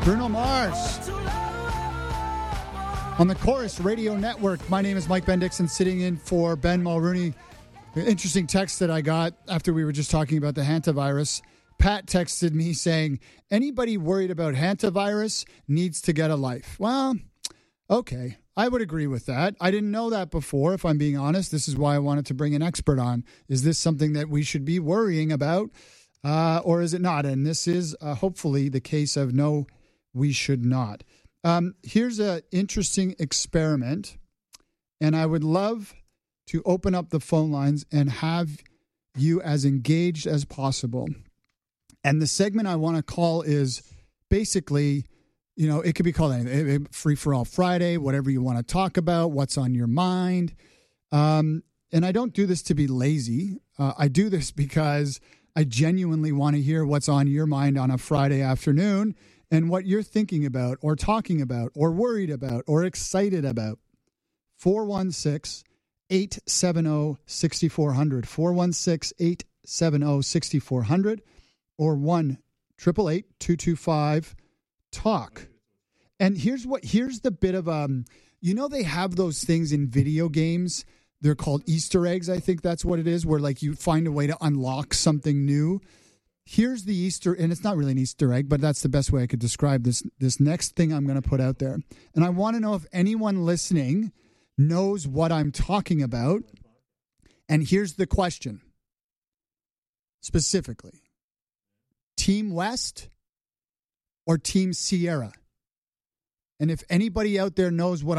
Bruno Mars on the Chorus Radio Network. My name is Mike Bendixson, sitting in for Ben Mulrooney. An interesting text that I got after we were just talking about the hantavirus. Pat texted me saying, anybody worried about hantavirus needs to get a life. Well, okay, I would agree with that. I didn't know that before, if I'm being honest. This is why I wanted to bring an expert on. Is this something that we should be worrying about, or is it not? And this is hopefully the case of no, we should not. Here's an interesting experiment, and I would love to open up the phone lines and have you as engaged as possible. And the segment I want to call is basically, you know, it could be called anything, Free for All Friday, whatever you want to talk about, what's on your mind. And I don't do this to be lazy. I do this because I genuinely want to hear what's on your mind on a Friday afternoon and what you're thinking about or talking about or worried about or excited about. 416-870-6400, 416-870-6400, or 1-888-225-TALK. And here's the bit of, you know, they have those things in video games. They're called Easter eggs. I think that's what it is, where like you find a way to unlock something new. Here's the Easter, and it's not really an Easter egg, but that's the best way I could describe this next thing I'm going to put out there. And I want to know if anyone listening knows what I'm talking about. And here's the question. Specifically, Team West or Team Sierra? And if anybody out there knows what